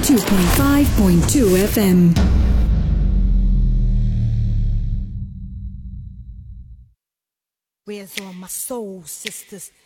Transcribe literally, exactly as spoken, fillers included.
ninety-two point five point two F M. Where's all my soul sisters?